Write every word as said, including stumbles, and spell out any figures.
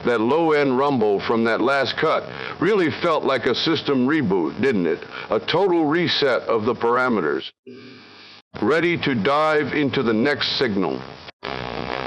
That low-end rumble from that last cut really felt like a system reboot, didn't it? A total reset of the parameters. Ready to dive into the next signal.